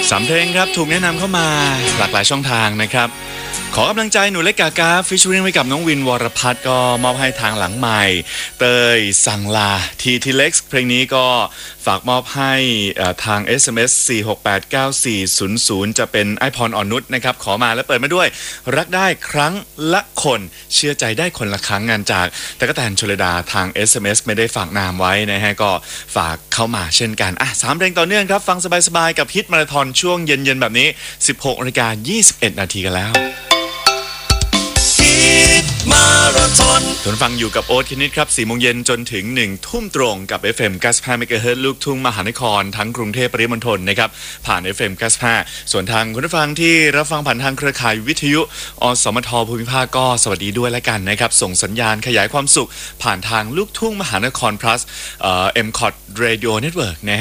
3 เพลงครับถูกแนะนำเข้ามาหลากหลายช่องทางนะครับขอกำลังใจหนูเล็กกากาฟิชเชอริงไว้กับน้องวินวรพัฒน์ก็มอบให้ทางหลังใหม่เตยสั่งลาทีเล็กเพลงนี้ก็ฝากมอบให้ทาง SMS 4689400จะเป็นไอพรอ่อนนุชนะครับขอมาแล้วเปิดมาด้วยรักได้ครั้งละคนเชื่อใจได้คนละครั้งงานจากตะกแตนชลดาทาง SMS ไม่ได้ฝากนามไว้นะฮะก็ฝากเข้ามาเช่นกัน3 เพลงต่อเนื่องครับฟังสบายๆกับฮิตมาราธอนช่วงเย็นๆแบบนี้ 16:21 นาทีกันแล้วมาราธอนทุกฟังอยู่กับโอ๊ตคณิตครับ 4 โมงเย็นจนถึง 1 ทุ่มตรงกับ FM 95 MHz ลูกทุ่งมหานครทั้งกรุงเทพปริมณฑลนะครับผ่าน FM 95ส่วนทางคุณผู้ฟังที่รับฟังผ่านทางเครือข่ายวิทยุอสมทภูมิภาคก็สวัสดีด้วยแล้วกันนะครับส่งสัญญาณขยายความสุขผ่านทางลูกทุ่งมหานคร plus MCOT Radio Network นะ